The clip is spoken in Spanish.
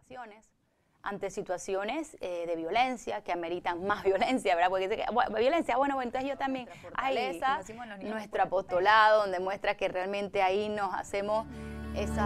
acciones ante situaciones de violencia que ameritan más violencia, ¿verdad? Porque dice que, bueno, violencia, bueno, entonces yo también. Ahí está nuestro apostolado, donde muestra que realmente ahí nos hacemos esa